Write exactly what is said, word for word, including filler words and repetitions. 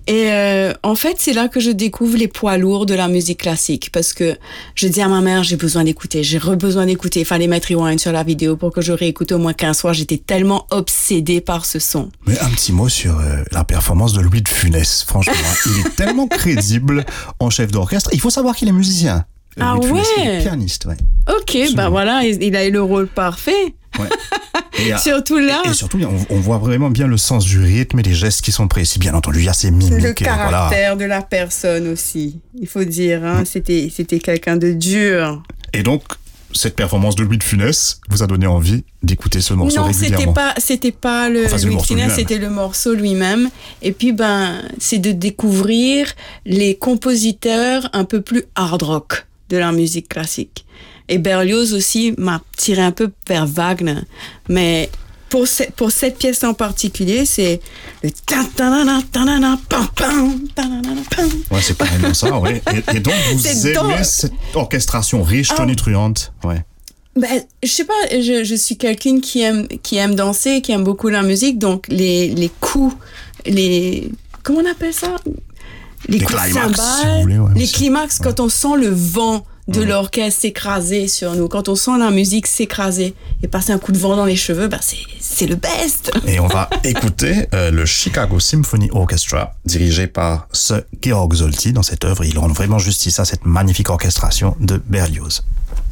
Et euh, en fait, c'est là que je découvre les poids lourds de la musique classique, parce que je dis à ma mère, j'ai besoin d'écouter, j'ai besoin d'écouter. Il fallait mettre rewind sur la vidéo pour que je réécoute au moins quinze fois. J'étais tellement obsédée par ce son. Mais un petit mot sur euh, la performance de Louis de Funès. Franchement, il est tellement crédible en chef d'orchestre. Il faut savoir qu'il est musicien. Ah Louis de Funès, ouais. il est pianiste, ouais. Ok, Absolument. Bah voilà, il, il a eu le rôle parfait. Ouais. Et, surtout là. Et, et surtout, on, on voit vraiment bien le sens du rythme et les gestes qui sont précis. Bien entendu, il y a ses mimiques. Le caractère voilà. de la personne aussi, il faut dire. Hein, mmh. C'était, c'était quelqu'un de dur. Et donc, cette performance de Louis de Funès vous a donné envie d'écouter ce morceau non, régulièrement. Non, c'était pas, c'était pas le enfin, Louis le de Funès, c'était le morceau lui-même. Et puis, ben, c'est de découvrir les compositeurs un peu plus hard rock de la musique classique. Et Berlioz aussi m'a tiré un peu vers Wagner. Mais pour, ce, pour cette pièce en particulier, c'est le ta-ta-na-na, ta-na-na, pam, pam, ta-na-na, pam. Ouais, c'est carrément ça, ouais. Et, et donc, vous c'est aimez dans... cette orchestration riche, ah. tonitruante, ouais. Ben, je sais pas, je, je suis quelqu'une qui aime, qui aime danser, qui aime beaucoup la musique, donc les, les coups, les... Comment on appelle ça? Les, les coups climax, de cymbales, si vous voulez, ouais, les aussi. climax, ouais. Quand on sent le vent de mmh. l'orchestre s'écraser sur nous, quand on sent la musique s'écraser et passer un coup de vent dans les cheveux, ben c'est, c'est le best. Et on va écouter euh, le Chicago Symphony Orchestra, dirigé par Sir Georg Solti. Dans cette œuvre, il rend vraiment justice à cette magnifique orchestration de Berlioz.